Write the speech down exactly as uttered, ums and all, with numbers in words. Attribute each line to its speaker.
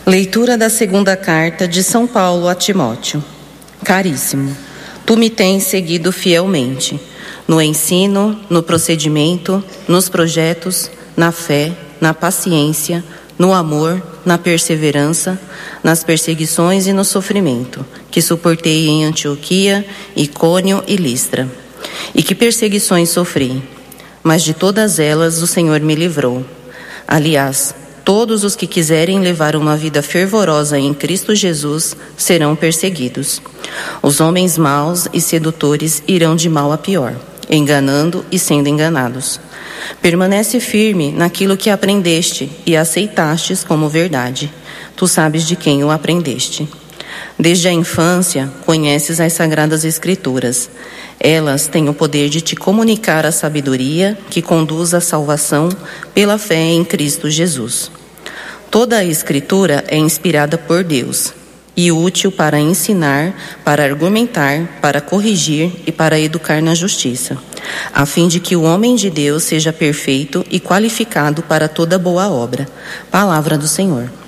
Speaker 1: Leitura da segunda carta de São Paulo a Timóteo. Caríssimo, tu me tens seguido fielmente, no ensino, no procedimento, nos projetos, na fé, na paciência, no amor, na perseverança, nas perseguições e no sofrimento, que suportei em Antioquia, Icônio e Listra. E que perseguições sofri, mas de todas elas o Senhor me livrou. Aliás, todos os que quiserem levar uma vida fervorosa em Cristo Jesus serão perseguidos. Os homens maus e sedutores irão de mal a pior, enganando e sendo enganados. Permanece firme naquilo que aprendeste e aceitastes como verdade. Tu sabes de quem o aprendeste. Desde a infância, conheces as Sagradas Escrituras. Elas têm o poder de te comunicar a sabedoria que conduz à salvação pela fé em Cristo Jesus. Toda a Escritura é inspirada por Deus e útil para ensinar, para argumentar, para corrigir e para educar na justiça, a fim de que o homem de Deus seja perfeito e qualificado para toda boa obra. Palavra do Senhor.